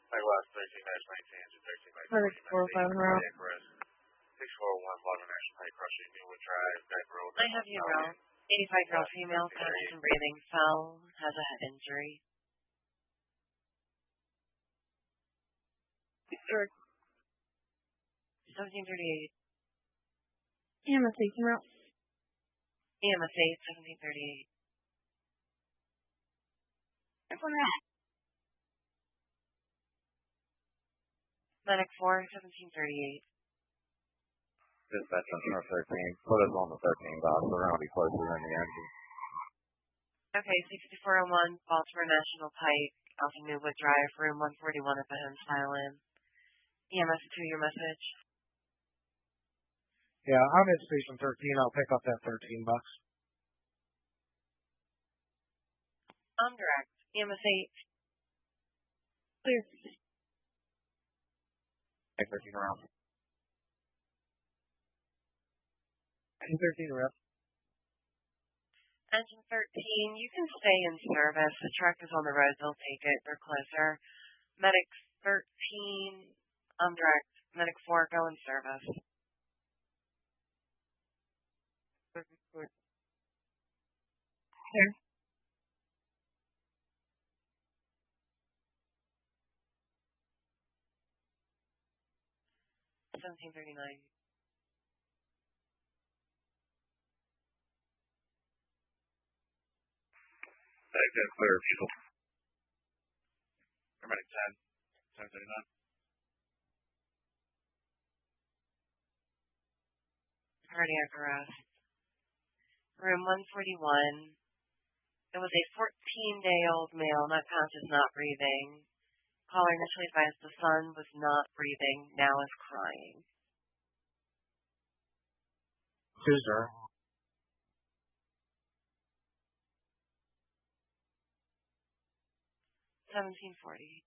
Likewise, 13-19 to 13-40, Medic 405 en route. cardiac arrest. 641 Baldwin National Pike crossing Newwood Drive, Beck Road. I have you wrong. 85-year-old female, constant breathing, fell, has a head injury. Sure. 1738. EMS 8 en route. EMS 8, 1738. Everyone at. Medic 4, 1738. Dispatch on North 13. Put us on the 13 box. We're going to be closer than the engine. Okay, 6401 Baltimore National Pike, off of Newwood Drive, room 141 at the Hensile Inn. EMS 2, your message. Yeah, I'm at station 13. I'll pick up that 13 bucks. I'm direct. EMS 8. Clear. 13 around. 13 rep. Engine 13, you can stay in service. The truck is on the road. They'll take it. They're closer. Medic 13, I'm direct. Medic 4, go in service. Clear. $17.39. Clear, Fuel. Paramedic 10, 1039. Cardiac arrest. Room 141. It was a 14-day-old male, not conscious, not breathing. Caller initially advised the son was not breathing, now is crying. Scissor. $17.40.